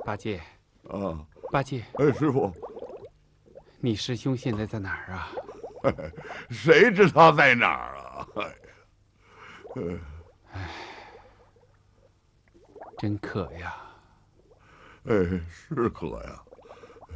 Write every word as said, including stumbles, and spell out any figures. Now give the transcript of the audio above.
八戒， 啊， 八戒， 哎，师傅， 你师兄现在在哪儿啊？ 谁知他在哪儿啊？ 唉，真渴呀！ 哎，是渴呀。